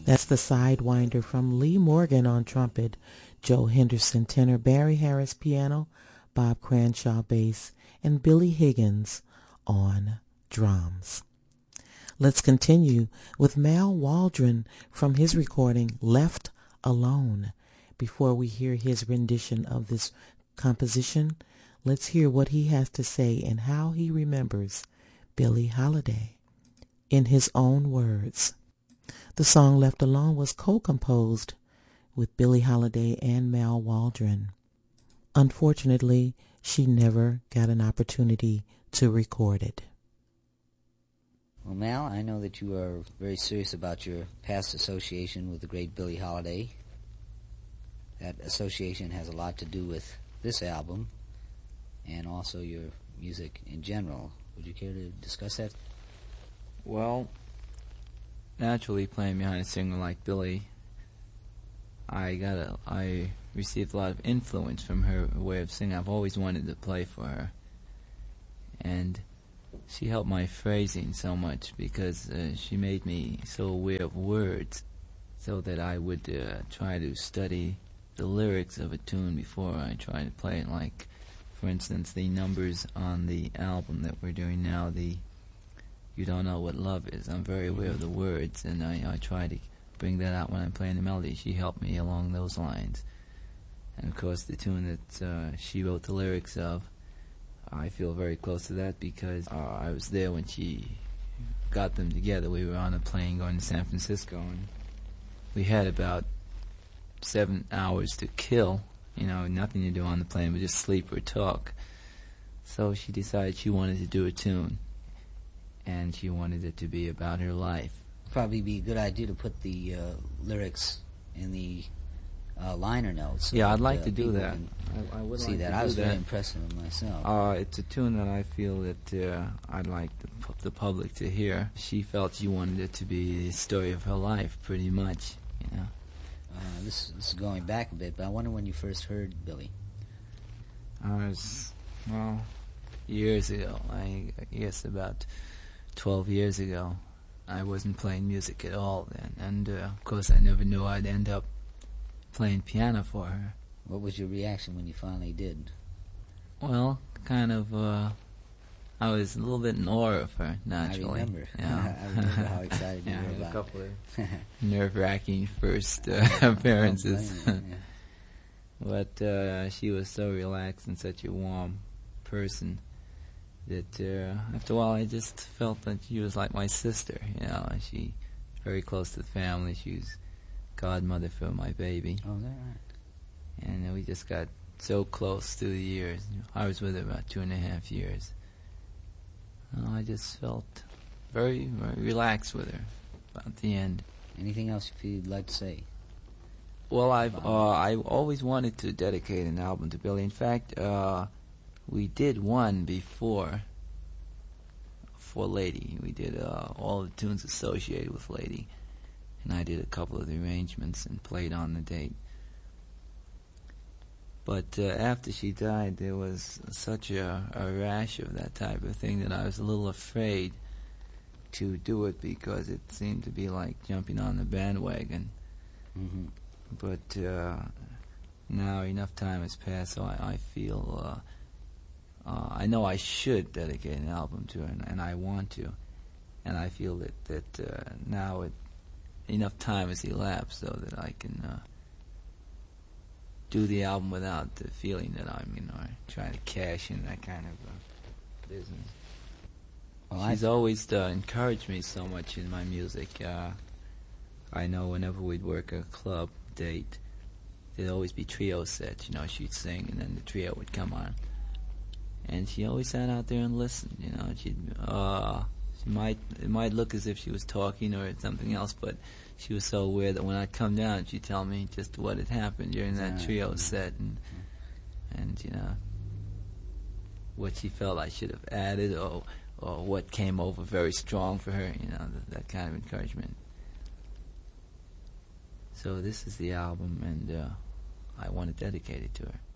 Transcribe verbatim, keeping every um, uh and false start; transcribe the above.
That's the Sidewinder from Lee Morgan on trumpet, Joe Henderson tenor, Barry Harris piano, Bob Cranshaw bass, and Billy Higgins on drums. Let's continue with Mal Waldron from his recording Left Alone. Before we hear his rendition of this composition, let's hear what he has to say and how he remembers Billie Holiday. In his own words, the song Left Alone was co-composed with Billie Holiday and Mal Waldron. Unfortunately, she never got an opportunity to record it. Well, Mal, I know that you are very serious about your past association with the great Billie Holiday. That association has a lot to do with this album and also your music in general. Would you care to discuss that? Well, naturally, playing behind a singer like Billie, I got a, I received a lot of influence from her way of singing. I've always wanted to play for her, and she helped my phrasing so much because uh, she made me so aware of words, so that I would uh, try to study the lyrics of a tune before I try to play it. Like, for instance, the numbers on the album that we're doing now, the You Don't Know What Love Is. I'm very aware of the words, and I, I try to bring that out when I'm playing the melody. She helped me along those lines. And, of course, the tune that uh, she wrote the lyrics of, I feel very close to that because uh, I was there when she got them together. We were on a plane going to San Francisco, and we had about seven hours to kill, you know, nothing to do on the plane but just sleep or talk. So she decided she wanted to do a tune, and she wanted it to be about her life. Probably be a good idea to put the uh, lyrics in the uh, liner notes. So yeah, that, I'd like uh, to do that. I, I would see like that. to I do was that. very impressed with it myself. Uh, it's a tune that I feel that uh, I'd like the, the public to hear. She felt she wanted it to be the story of her life, pretty much, you know. Uh, this, this is going back a bit, but I wonder when you first heard Billie. I was, well, years ago. I guess about twelve years ago. I wasn't playing music at all then, and uh, of course I never knew I'd end up playing piano for her. What was your reaction when you finally did? Well, kind of, uh, I was a little bit in awe of her, naturally. I remember. Yeah. I remember how excited you yeah, were about a couple it. of nerve-wracking first uh, appearances. You, yeah. But uh, she was so relaxed and such a warm person that uh, after a while I just felt that she was like my sister, you know. She very close to the family. She was godmother for my baby. Oh, is that right? And uh, we just got so close through the years. I was with her about two and a half years. Uh, I just felt very, very relaxed with her about the end. Anything else you'd like to say? Well, I've uh, I always wanted to dedicate an album to Billie. In fact, uh, we did one before for Lady. We did uh, all the tunes associated with Lady, and I did a couple of the arrangements and played on the date. But uh, after she died, there was such a, a rash of that type of thing that I was a little afraid to do it because it seemed to be like jumping on the bandwagon. Mm-hmm. But uh, now enough time has passed, so I, I feel, uh, uh, I know I should dedicate an album to her, and, and I want to. And I feel that, that uh, now it, enough time has elapsed so that I can uh, do the album without the feeling that I'm, you know, trying to cash in that kind of uh, business. Well, She's always uh, encouraged me so much in my music. Uh, I know whenever we'd work a club date, there'd always be trio sets. You know, she'd sing and then the trio would come on, and she always sat out there and listened. You know, she'd uh, she might it might look as if she was talking or something else, but she was so aware that when I'd come down, she'd tell me just what had happened during that trio set, and and you know what she felt I should have added, or or what came over very strong for her. You know, that, that kind of encouragement. So this is the album, and uh, I want to dedicate it to her.